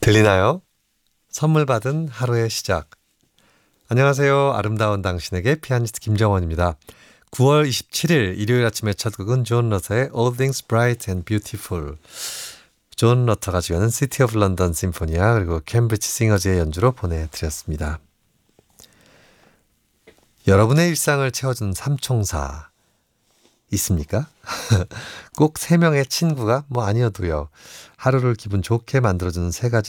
들리나요? 선물 받은 하루의 시작. 안녕하세요. 아름다운 당신에게 피아니스트 김정원입니다. 9월 27일 일요일 아침의 첫 곡은 존 러터의 All Things Bright and Beautiful. 존 러터가 지어낸 City of London 심포니아 그리고 캠브리지 싱어즈의 연주로 보내드렸습니다. 여러분의 일상을 채워준 삼총사 있습니까? 꼭 3명의 친구가 아니어도요. 하루를 기분 좋게 만들어주는 3가지